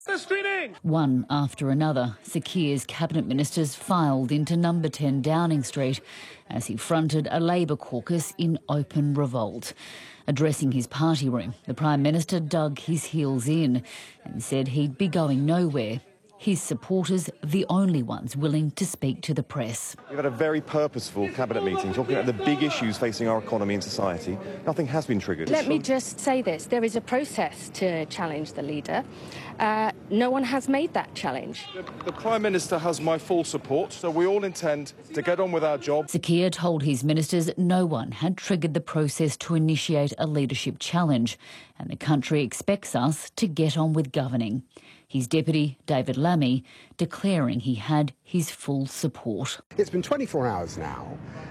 One after another, Sir Keir's cabinet ministers filed into number 10 Downing Street as he fronted a Labor caucus in open revolt. Addressing his party room, the Prime Minister dug his heels in and said he'd be going nowhere. His supporters, the only ones willing to speak to the press. We've had a very purposeful cabinet meeting talking about the big issues facing our economy and society. Nothing has been triggered. Let me just say this. There is a process to challenge the leader. No one has made that challenge. The Prime Minister has my full support, so we all intend to get on with our job. Sir Keir told his ministers no one had triggered the process to initiate a leadership challenge, and the country expects us to get on with governing. His deputy, David Lammy, declaring he had his full support. It's been 24 hours now,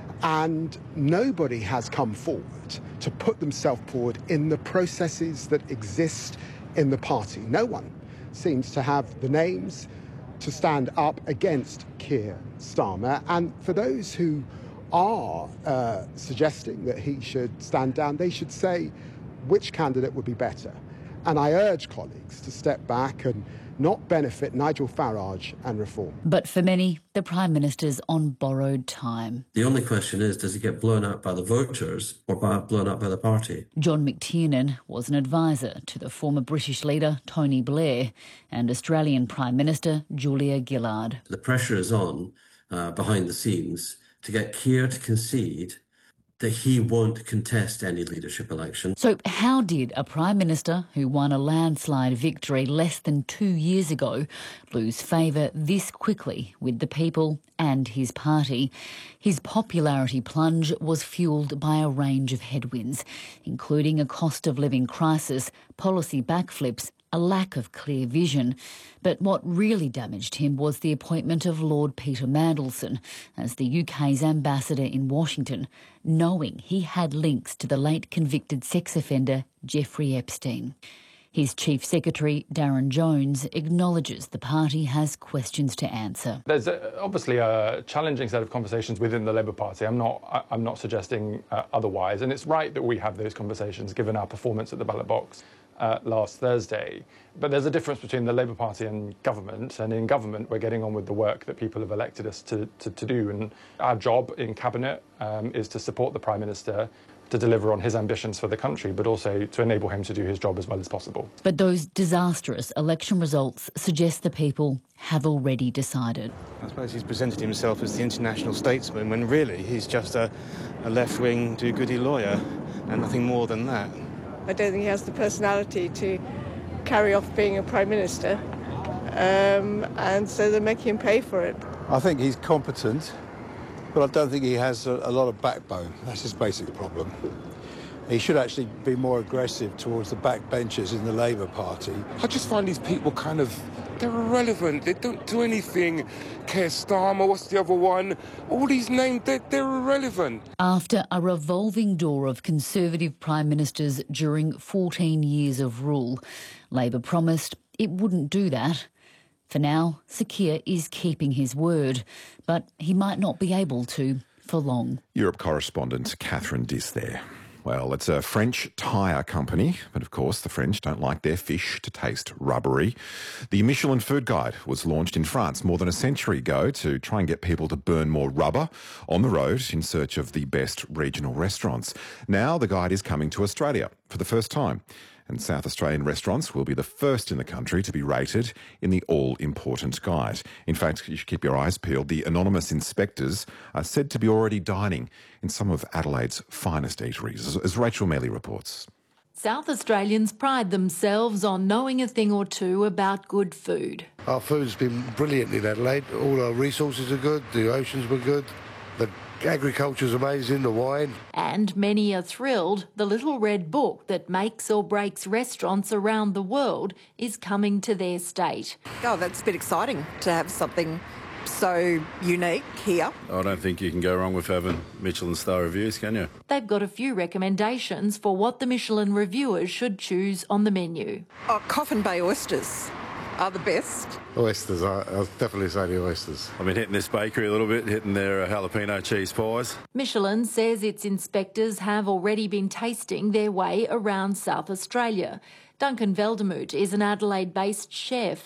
and nobody has come forward to put themselves forward in the processes that exist in the party. No one seems to have the names to stand up against Keir Starmer. And for those who are suggesting that he should stand down, they should say which candidate would be better. And I urge colleagues to step back and not benefit Nigel Farage and Reform. But for many, the Prime Minister's on borrowed time. The only question is, does he get blown out by the voters or blown out by the party? John McTiernan was an advisor to the former British leader Tony Blair and Australian Prime Minister Julia Gillard. The pressure is on behind the scenes to get Keir to concede that he won't contest any leadership election. So how did a Prime Minister who won a landslide victory less than 2 years ago lose favour this quickly with the people and his party? His popularity plunge was fuelled by a range of headwinds, including a cost of living crisis, policy backflips, a lack of clear vision. But what really damaged him was the appointment of Lord Peter Mandelson as the UK's ambassador in Washington, knowing he had links to the late convicted sex offender Jeffrey Epstein. His Chief Secretary, Darren Jones, acknowledges the party has questions to answer. There's obviously a challenging set of conversations within the Labour Party. I'm not suggesting otherwise, and it's right that we have those conversations given our performance at the ballot box last Thursday. But there's a difference between the Labour Party and government, and in government we're getting on with the work that people have elected us to do, and our job in Cabinet is to support the Prime Minister to deliver on his ambitions for the country, but also to enable him to do his job as well as possible. But those disastrous election results suggest the people have already decided. I suppose he's presented himself as the international statesman when really he's just a left-wing do-goody lawyer and nothing more than that. I don't think he has the personality to carry off being a Prime Minister, and so they're making him pay for it. I think he's competent, but I don't think he has a lot of backbone. That's his basic problem. He should actually be more aggressive towards the backbenchers in the Labour Party. I just find these people they're irrelevant. They don't do anything. Keir Starmer, what's the other one? All these names, they're irrelevant. After a revolving door of Conservative Prime Ministers during 14 years of rule, Labor promised it wouldn't do that. For now, Sir Keir is keeping his word, but he might not be able to for long. Europe correspondent Catherine Diss there. Well, it's a French tyre company, but of course the French don't like their fish to taste rubbery. The Michelin Food Guide was launched in France more than a century ago to try and get people to burn more rubber on the road in search of the best regional restaurants. Now the guide is coming to Australia for the first time, and South Australian restaurants will be the first in the country to be rated in the all-important guide. In fact, you should keep your eyes peeled. The anonymous inspectors are said to be already dining in some of Adelaide's finest eateries, as Rachel Mealy reports. South Australians pride themselves on knowing a thing or two about good food. Our food's been brilliant in Adelaide. All our resources are good, the oceans were good, the agriculture's amazing, the wine. And many are thrilled the little red book that makes or breaks restaurants around the world is coming to their state. Oh, that's a bit exciting to have something so unique here. I don't think you can go wrong with having Michelin star reviews, can you? They've got a few recommendations for what the Michelin reviewers should choose on the menu. Oh, Coffin Bay oysters are the best. Oysters, I'll definitely say the oysters. I've been hitting this bakery a little bit, hitting their jalapeno cheese pies. Michelin says its inspectors have already been tasting their way around South Australia. Duncan Veldemoot is an Adelaide-based chef.